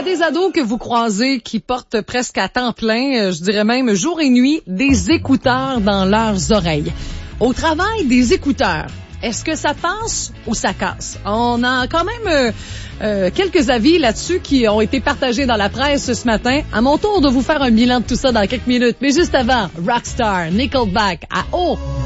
des ados que vous croisez qui portent presque à temps plein, je dirais même jour et nuit, des écouteurs dans leurs oreilles. Au travail, des écouteurs. Est-ce que ça passe ou ça casse? On a quand même quelques avis là-dessus qui ont été partagés dans la presse ce matin. À mon tour de vous faire un bilan de tout ça dans quelques minutes. Mais juste avant, Rockstar, Nickelback à